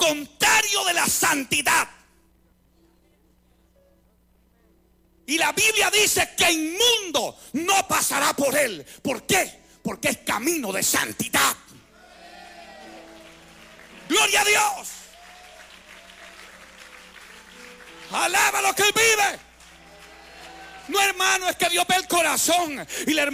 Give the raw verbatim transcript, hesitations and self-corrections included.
contrario de la santidad. Y la Biblia dice que inmundo no pasará por él. ¿Por qué? Porque es camino de santidad. Gloria a Dios. Alaba lo que él vive. No, hermano, es que Dios ve el corazón. Y la hermana